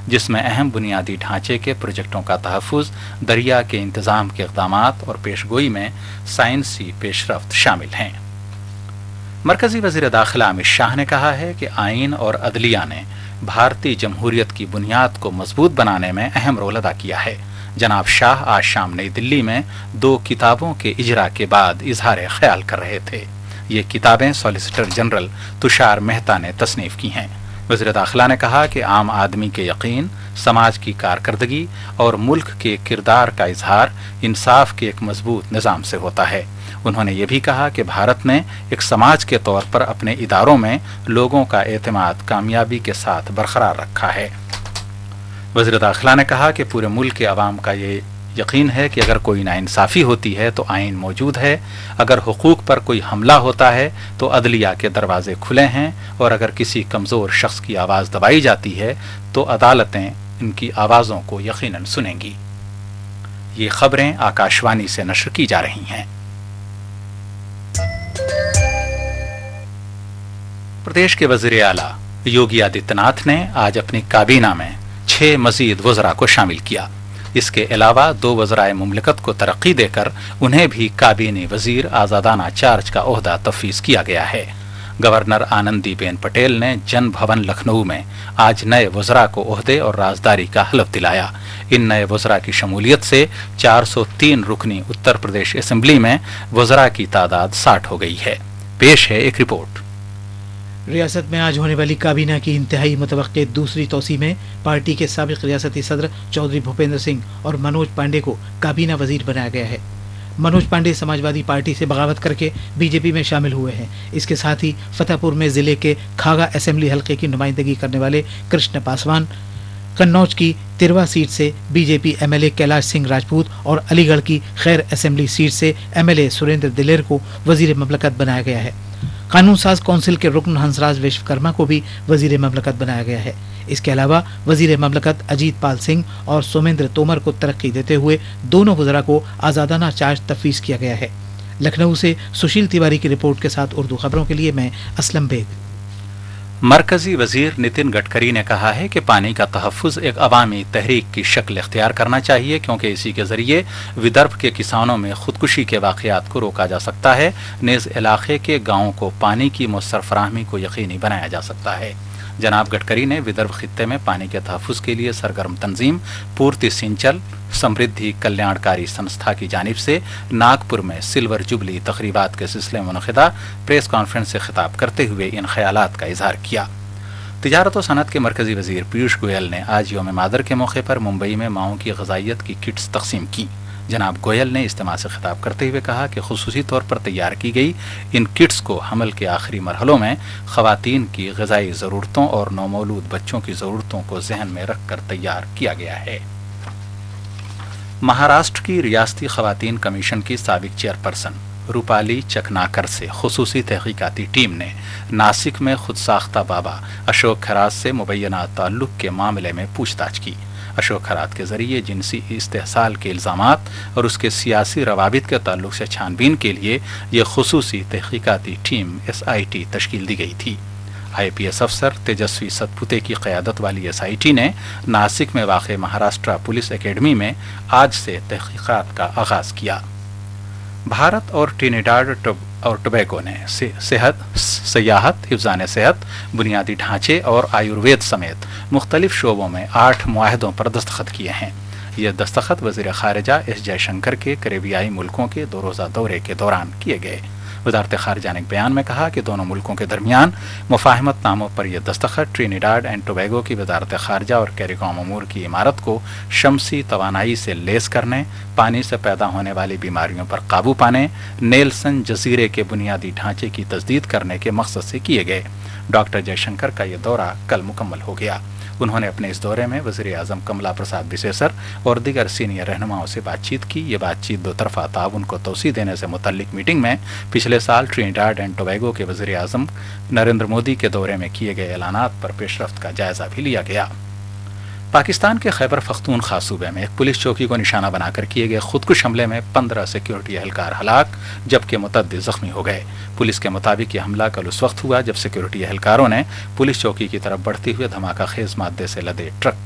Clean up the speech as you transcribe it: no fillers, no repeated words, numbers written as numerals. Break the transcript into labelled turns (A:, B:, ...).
A: جس میں اہم بنیادی ڈھانچے کے پروجیکٹوں کا تحفظ، دریا کے انتظام کے اقدامات اور پیشگوئی میں سائنسی پیش رفت شامل ہیں۔ مرکزی وزیر داخلہ امت شاہ نے کہا ہے کہ آئین اور عدلیہ نے بھارتی جمہوریت کی بنیاد کو مضبوط بنانے میں اہم رول ادا کیا ہے۔ جناب شاہ آج شام نئی دلی میں 2 کتابوں کے اجرا کے بعد اظہار خیال کر رہے تھے۔ یہ کتابیں سالیسیٹر جنرل تشار مہتا نے تصنیف کی ہیں۔ وزیر داخلہ نے کہا کہ عام آدمی کے یقین، سماج کی کارکردگی اور ملک کے کردار کا اظہار انصاف کے ایک مضبوط نظام سے ہوتا ہے۔ انہوں نے یہ بھی کہا کہ بھارت نے ایک سماج کے طور پر اپنے اداروں میں لوگوں کا اعتماد کامیابی کے ساتھ برقرار رکھا ہے۔ وزیر داخلہ نے کہا کہ پورے ملک کے عوام کا یہ یقین ہے کہ اگر کوئی ناانصافی ہوتی ہے تو آئین موجود ہے، اگر حقوق پر کوئی حملہ ہوتا ہے تو عدلیہ کے دروازے کھلے ہیں، اور اگر کسی کمزور شخص کی آواز دبائی جاتی ہے تو عدالتیں ان کی آوازوں کو یقیناً سنیں گی۔ یہ خبریں آکاشوانی سے نشر کی جا رہی ہیں۔ پردیش کے وزیر اعلیٰ یوگی آدتیہ ناتھ نے آج اپنی کابینہ میں 6 مزید وزراء کو شامل کیا۔ اس کے علاوہ 2 وزرائے مملکت کو ترقی دے کر انہیں بھی کابینی وزیر آزادانہ چارج کا عہدہ تفویض کیا گیا ہے۔ گورنر آنندی بین پٹیل نے جن بھون لکھنؤ میں آج نئے وزراء کو عہدے اور رازداری کا حلف دلایا۔ ان نئے وزراء کی شمولیت سے 403 رکنی اتر پردیش اسمبلی میں وزراء کی تعداد 60 ہو گئی ہے۔ پیش ہے ایک رپورٹ۔
B: ریاست میں آج ہونے والی کابینہ کی انتہائی متوقع دوسری توسیع میں پارٹی کے سابق ریاستی صدر چودھری بھوپیندر سنگھ اور منوج پانڈے کو کابینہ وزیر بنایا گیا ہے۔ منوج پانڈے سماجوادی پارٹی سے بغاوت کر کے بی جے پی میں شامل ہوئے ہیں۔ اس کے ساتھ ہی فتح پور میں ضلع کے کھاگا اسمبلی حلقے کی نمائندگی کرنے والے کرشن پاسوان، قنوج کی تروا سیٹ سے B J P M L A Kailash Singh Rajput اور علی گڑھ کی خیر اسمبلی سیٹ سے ایم ایل اے سریندر دلیر کو وزیر مملکت بنایا گیا ہے۔ قانون ساز کونسل کے رکن ہنسراج وشوکرما کو بھی وزیر مملکت بنایا گیا ہے۔ اس کے علاوہ وزیر مملکت اجیت پال سنگھ اور سومیندر تومر کو ترقی دیتے ہوئے دونوں وزراء کو آزادانہ چارج تفویض کیا گیا ہے۔ لکھنؤ سے سشیل تیواری کی رپورٹ کے ساتھ اردو خبروں کے لیے میں اسلم بیگ۔
A: مرکزی وزیر نتن گڈکری نے کہا ہے کہ پانی کا تحفظ ایک عوامی تحریک کی شکل اختیار کرنا چاہیے، کیونکہ اسی کے ذریعے ودربھ کے کسانوں میں خودکشی کے واقعات کو روکا جا سکتا ہے، نیز علاقے کے گاؤں کو پانی کی مؤثر فراہمی کو یقینی بنایا جا سکتا ہے۔ جناب گڈکری نے ودربھ خطے میں پانی کے تحفظ کے لیے سرگرم تنظیم پورتی سینچل سمردھی کلیانکاری سنستھا کی جانب سے ناگپور میں سلور جوبلی تقریبات کے سلسلے میں منعقدہ پریس کانفرنس سے خطاب کرتے ہوئے ان خیالات کا اظہار کیا۔ تجارت و صنعت کے مرکزی وزیر پیوش گوئل نے آج یوم مادر کے موقع پر ممبئی میں ماؤں کی غذائیت کی کٹس تقسیم کی۔ جناب گوئل نے اجتماع سے خطاب کرتے ہوئے کہا کہ خصوصی طور پر تیار کی گئی ان کٹس کو حمل کے آخری مرحلوں میں خواتین کی غذائی ضرورتوں اور نومولود بچوں کی ضرورتوں کو ذہن میں رکھ کر تیار کیا گیا ہے۔ مہاراشٹر کی ریاستی خواتین کمیشن کی سابق چیئرپرسن روپالی چکناکر سے خصوصی تحقیقاتی ٹیم نے ناسک میں خود ساختہ بابا اشوک کھراز سے مبینہ تعلق کے معاملے میں پوچھ تاچھ کی۔ اشوک کھراز کے ذریعے جنسی استحصال کے الزامات اور اس کے سیاسی روابط کے تعلق سے چھان بین کے لیے یہ خصوصی تحقیقاتی ٹیم SIT تشکیل دی گئی تھی۔ IPS افسر تیجسوی ستپوتے کی قیادت والی SIT نے ناسک میں واقع مہاراشٹرا پولیس اکیڈمی میں آج سے تحقیقات کا آغاز کیا۔ بھارت اور ٹرینیڈاڈ اور ٹوبیگو نے سیاحت، حفظان صحت، بنیادی ڈھانچے اور آیوروید سمیت مختلف شعبوں میں 8 معاہدوں پر دستخط کیے ہیں۔ یہ دستخط وزیر خارجہ S جے شنکر کے کریبیائی ملکوں کے 2 روزہ دورے کے دوران کیے گئے۔ وزارت خارجہ نے ایک بیان میں کہا کہ دونوں ملکوں کے درمیان مفاہمت ناموں پر یہ دستخط ٹرینیڈاڈ اینڈ ٹوبیگو کی وزارت خارجہ اور کیریکام امور کی عمارت کو شمسی توانائی سے لیس کرنے، پانی سے پیدا ہونے والی بیماریوں پر قابو پانے، نیلسن جزیرے کے بنیادی ڈھانچے کی تجدید کرنے کے مقصد سے کیے گئے۔ ڈاکٹر جے شنکر کا یہ دورہ کل مکمل ہو گیا۔ انہوں نے اپنے اس دورے میں وزیر اعظم کملا پرساد بسیسر اور دیگر سینئر رہنماؤں سے بات چیت کی۔ یہ بات چیت 2 طرفہ تعاون کو توسیع دینے سے متعلق میٹنگ میں پچھلے سال ٹرینیڈاڈ اینڈ ٹوبیگو کے وزیر اعظم نریندر مودی کے دورے میں کیے گئے اعلانات پر پیش رفت کا جائزہ بھی لیا گیا۔ پاکستان کے خیبر پختونخوا صوبے میں ایک پولیس چوکی کو نشانہ بنا کر کیے گئے خودکش حملے میں 15 سیکیورٹی اہلکار ہلاک جبکہ متعدد زخمی ہو گئے۔ پولیس کے مطابق یہ حملہ کل اس وقت ہوا جب سیکیورٹی اہلکاروں نے پولیس چوکی کی طرف بڑھتے ہوئے دھماکہ خیز مادے سے لدے ٹرک